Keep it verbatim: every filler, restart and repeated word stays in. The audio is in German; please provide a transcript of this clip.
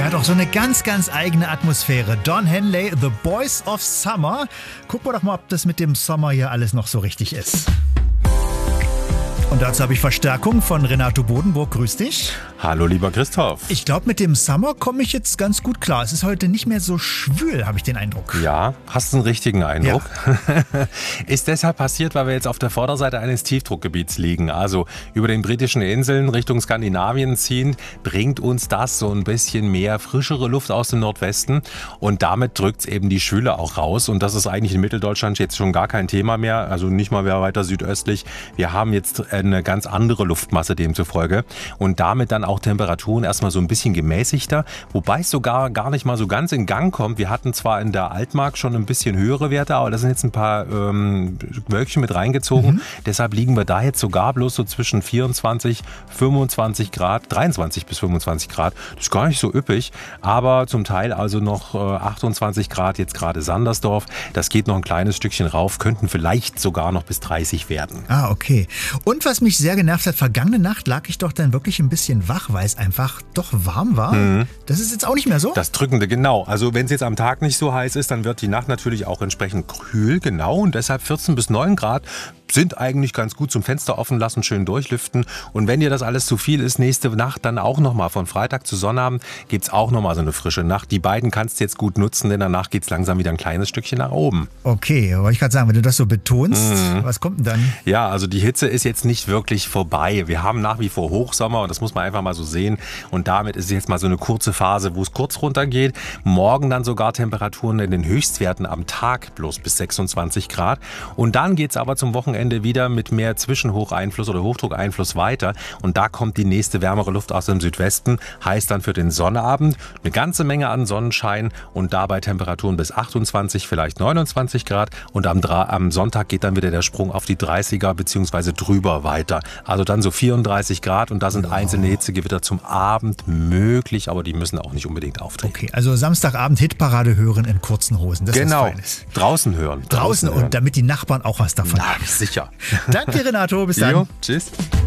hat auch so eine ganz, ganz eigene Atmosphäre. Don Henley, The Boys of Summer. Gucken wir doch mal, ob das mit dem Sommer hier alles noch so richtig ist. Und dazu habe ich Verstärkung von Renato Bodenburg. Grüß dich. Hallo, lieber Christoph. Ich glaube, mit dem Sommer komme ich jetzt ganz gut klar. Es ist heute nicht mehr so schwül, habe ich den Eindruck. Ja, hast du einen richtigen Eindruck. Ja. Ist deshalb passiert, weil wir jetzt auf der Vorderseite eines Tiefdruckgebiets liegen. Also über den britischen Inseln Richtung Skandinavien ziehend, bringt uns das so ein bisschen mehr frischere Luft aus dem Nordwesten. Und damit drückt es eben die Schwüle auch raus. Und das ist eigentlich in Mitteldeutschland jetzt schon gar kein Thema mehr. Also nicht mal mehr weiter südöstlich. Wir haben jetzt eine ganz andere Luftmasse demzufolge und damit dann auch Temperaturen erstmal so ein bisschen gemäßigter, wobei es sogar gar nicht mal so ganz in Gang kommt. Wir hatten zwar in der Altmark schon ein bisschen höhere Werte, aber da sind jetzt ein paar ähm, Wölkchen mit reingezogen. Mhm. Deshalb liegen wir da jetzt sogar bloß so zwischen vierundzwanzig, fünfundzwanzig Grad, dreiundzwanzig bis fünfundzwanzig Grad. Das ist gar nicht so üppig, aber zum Teil also noch äh, achtundzwanzig Grad, jetzt gerade Sandersdorf. Das geht noch ein kleines Stückchen rauf, könnten vielleicht sogar noch bis dreißig werden. Ah, okay. Und was mich sehr genervt hat, vergangene Nacht lag ich doch dann wirklich ein bisschen wach, weil es einfach doch warm war. Mhm. Das ist jetzt auch nicht mehr so? Das Drückende, genau. Also wenn es jetzt am Tag nicht so heiß ist, dann wird die Nacht natürlich auch entsprechend kühl, genau. Und deshalb vierzehn bis neun Grad sind eigentlich ganz gut zum Fenster offen lassen, schön durchlüften. Und wenn dir das alles zu viel ist, nächste Nacht dann auch nochmal von Freitag zu Sonnabend gibt es auch nochmal so eine frische Nacht. Die beiden kannst du jetzt gut nutzen, denn danach geht es langsam wieder ein kleines Stückchen nach oben. Okay, wollte ich gerade sagen, wenn du das so betonst, mhm. was kommt denn dann? Ja, also die Hitze ist jetzt nicht wirklich vorbei. Wir haben nach wie vor Hochsommer und das muss man einfach mal so sehen. Und damit ist es jetzt mal so eine kurze Phase, wo es kurz runtergeht. Morgen dann sogar Temperaturen in den Höchstwerten am Tag bloß bis sechsundzwanzig Grad. Und dann geht es aber zum Wochenende wieder mit mehr Zwischenhocheinfluss oder Hochdruckeinfluss weiter. Und da kommt die nächste wärmere Luft aus dem Südwesten. Heißt dann für den Sonnabend eine ganze Menge an Sonnenschein und dabei Temperaturen bis achtundzwanzig, vielleicht neunundzwanzig Grad. Und am, am Sonntag geht dann wieder der Sprung auf die dreißiger bzw. drüber weiter. Also dann so vierunddreißig Grad und da sind einzelne Hitzegewitter zum Abend möglich, aber die müssen auch nicht unbedingt auftreten. Okay, also Samstagabend Hitparade hören in kurzen Hosen. Das genau, ist Feines. Draußen hören. Draußen, draußen hören. Und damit die Nachbarn auch was davon Na, haben. Sicher. Danke, Renato. Bis dann. Jo, tschüss.